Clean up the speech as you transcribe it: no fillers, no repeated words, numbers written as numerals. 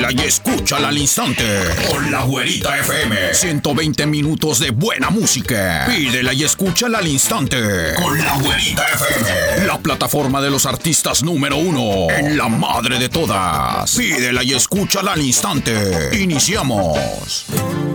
Pídela y escúchala al instante. Con la Güerita FM. 120 minutos de buena música. Pídela y escúchala al instante. Con la Güerita FM. La plataforma de los artistas número 1 en la madre de todas. Pídela y escúchala al instante. Iniciamos.